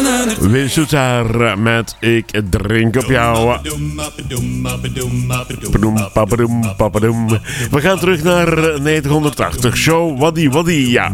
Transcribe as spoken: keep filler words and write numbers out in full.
Wim Soetaar met Ik drink op jou. Padoem, papadoem, papadoem. We gaan terug naar negentien tachtig. Show Waddy Waddy, ja.